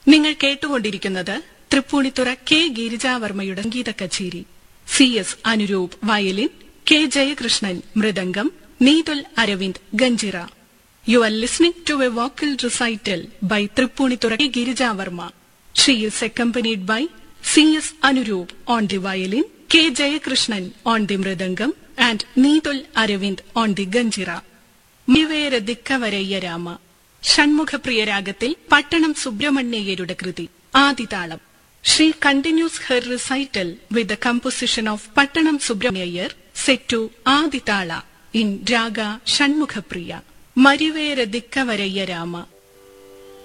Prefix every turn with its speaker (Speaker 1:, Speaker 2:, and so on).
Speaker 1: നിങ്ങൾ കേട്ടുകൊണ്ടിരിക്കുന്നത് തൃപ്പൂണിത്തുറ കെ ഗിരിജാവർമ്മയുടെ സംഗീത കച്ചേരി. CS Anuroop violin, K Jayakrishnan mridangam, Neethul Aravind ganjira. You are listening to a vocal recital by Tripunitura K. Girijavarma. She is accompanied by CS Anuroop on the violin, K. Jayakrishnan on the mridangam, and Needul Aravind on the ganjira. Mivera Dikkavarayya Rama. Shanmukhapriya രാഗത്തിൽ പട്ടണം സുബ്രഹ്മണ്യയ്യരുടെ കൃതി ആദിതാളം. She continues her recital with the composition of Pattanam Subramanyayar set to Aditala in Raga Shanmukhapriya. Marivera Dikkavarayya Rama.